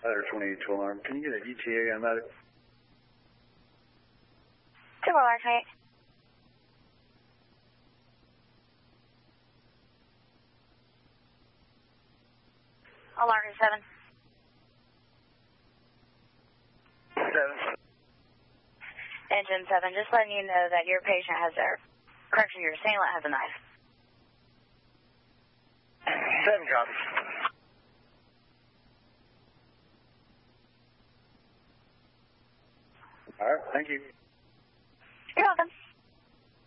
Ladder 28 to alarm. Can you get an ETA on that? 2 alarm 28. Alarm 7. 7. Engine 7, just letting you know that your patient has their, correction, your assailant has a knife. 7 copies. All right, thank you.